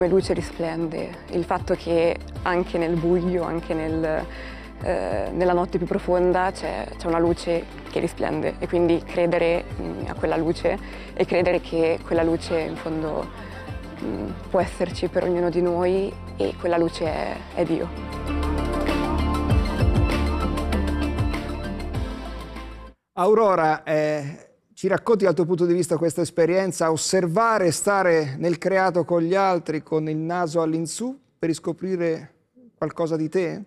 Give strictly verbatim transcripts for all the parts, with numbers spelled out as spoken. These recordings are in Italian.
La luce risplende, il fatto che anche nel buio, anche nel, eh, nella notte più profonda c'è una luce che risplende e quindi credere mh, a quella luce e credere che quella luce in fondo mh, può esserci per ognuno di noi e quella luce è, è Dio. Aurora, eh... ci racconti dal tuo punto di vista questa esperienza, osservare, stare nel creato con gli altri, con il naso all'insù, per riscoprire qualcosa di te?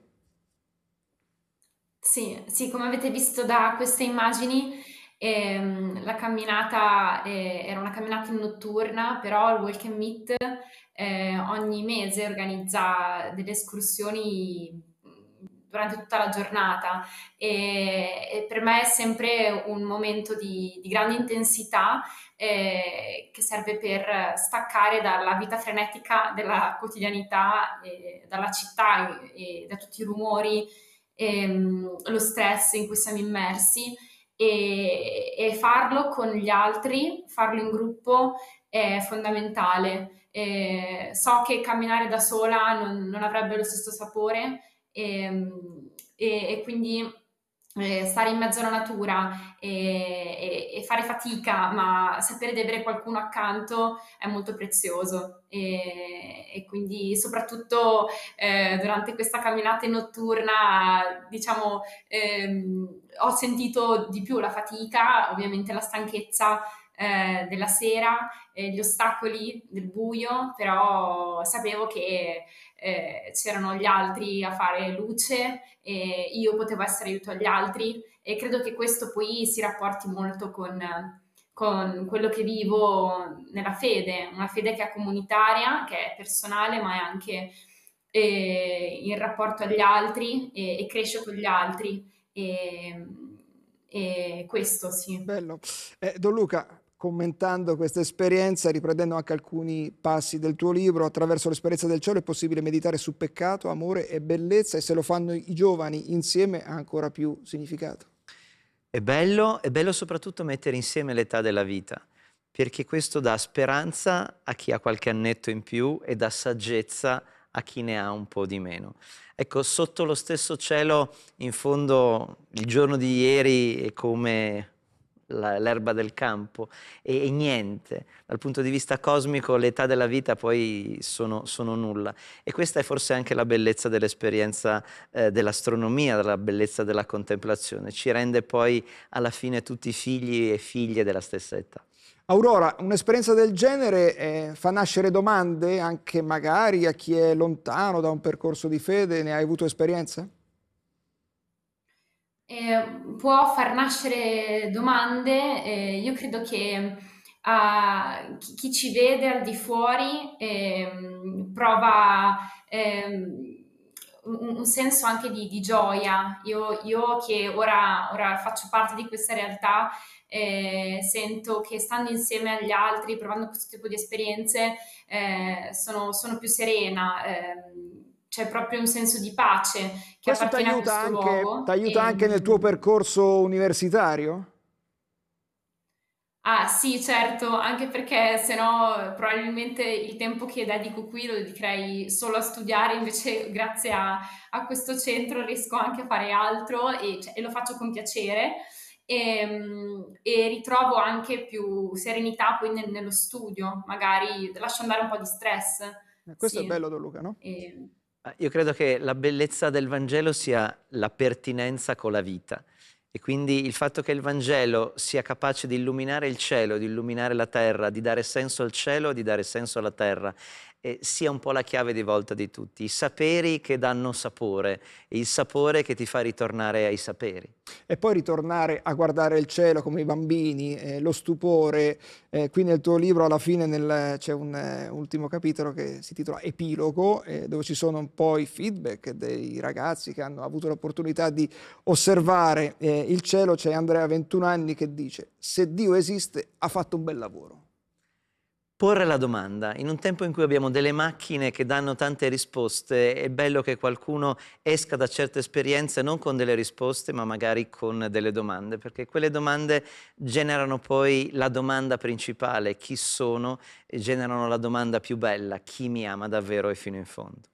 Sì, sì, come avete visto da queste immagini, ehm, la camminata eh, era una camminata in notturna, però il Walk and Meet eh, ogni mese organizza delle escursioni durante tutta la giornata e, e per me è sempre un momento di, di grande intensità eh, che serve per staccare dalla vita frenetica della quotidianità, eh, dalla città e, e da tutti i rumori, ehm, lo stress in cui siamo immersi e, e farlo con gli altri, farlo in gruppo è fondamentale. Eh, so che camminare da sola non, non avrebbe lo stesso sapore e, e, e quindi eh, stare in mezzo alla natura e, e, e fare fatica, ma sapere di avere qualcuno accanto è molto prezioso e, e quindi soprattutto eh, durante questa camminata notturna, diciamo, ehm, ho sentito di più la fatica, ovviamente la stanchezza eh, della sera, eh, gli ostacoli del buio, però sapevo che eh, c'erano gli altri a fare luce e io potevo essere aiuto agli altri e credo che questo poi si rapporti molto con, con quello che vivo nella fede, una fede che è comunitaria, che è personale, ma è anche eh, in rapporto agli altri e, e cresce con gli altri. E, e questo sì. Bello. Eh, Don Luca, commentando questa esperienza, riprendendo anche alcuni passi del tuo libro, attraverso l'esperienza del cielo è possibile meditare su peccato, amore e bellezza, e se lo fanno i giovani insieme ha ancora più significato. È bello, è bello soprattutto mettere insieme l'età della vita, perché questo dà speranza a chi ha qualche annetto in più e dà saggezza a chi ne ha un po' di meno. Ecco, sotto lo stesso cielo, in fondo, il giorno di ieri è come l'erba del campo e, e niente. Dal punto di vista cosmico l'età della vita poi sono, sono nulla. E questa è forse anche la bellezza dell'esperienza eh, dell'astronomia, la bellezza della contemplazione. Ci rende poi alla fine tutti figli e figlie della stessa età. Aurora, un'esperienza del genere eh, fa nascere domande anche magari a chi è lontano da un percorso di fede, ne hai avuto esperienza? Eh, può far nascere domande, eh, io credo che uh, chi, chi ci vede al di fuori ehm, prova ehm, un, un senso anche di, di gioia. Io, io che ora, ora faccio parte di questa realtà, eh, sento che stando insieme agli altri, provando questo tipo di esperienze, eh, sono, sono più serena. ehm, C'è proprio un senso di pace che Questo ti appartiene a aiuta questo anche, luogo. t'aiuta E, anche nel tuo percorso universitario? ah sì, certo, anche perché se no probabilmente il tempo che dedico qui lo dedicherei solo a studiare, invece grazie a, a questo centro riesco anche a fare altro e, cioè, e lo faccio con piacere e, mm, e ritrovo anche più serenità poi nel- nello studio, magari lascio andare un po' di stress. Eh, Questo è Sì. bello, Don Luca, no? E- Io credo che la bellezza del Vangelo sia la pertinenza con la vita e quindi il fatto che il Vangelo sia capace di illuminare il cielo, di illuminare la terra, di dare senso al cielo, di dare senso alla terra, eh, sia un po' la chiave di volta di tutti. I saperi che danno sapore e il sapore che ti fa ritornare ai saperi. E poi ritornare a guardare il cielo come i bambini, eh, lo stupore. Eh, qui nel tuo libro alla fine c'è un eh, ultimo capitolo che si intitola Epilogo, eh, dove ci sono un po' i feedback dei ragazzi che hanno avuto l'opportunità di osservare eh, il cielo. C'è Andrea, ventuno anni, che dice: se Dio esiste ha fatto un bel lavoro. Porre la domanda. In un tempo in cui abbiamo delle macchine che danno tante risposte, è bello che qualcuno esca da certe esperienze non con delle risposte, ma magari con delle domande, perché quelle domande generano poi la domanda principale, chi sono, e generano la domanda più bella, chi mi ama davvero e fino in fondo.